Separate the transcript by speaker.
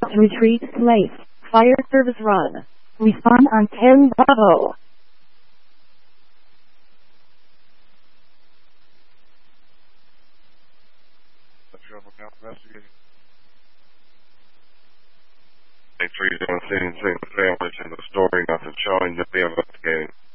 Speaker 1: retreat place. Fire service run. Respond on 10 Bravo.
Speaker 2: Make sure you don't see anything families in the story, nothing showing that they are investigating.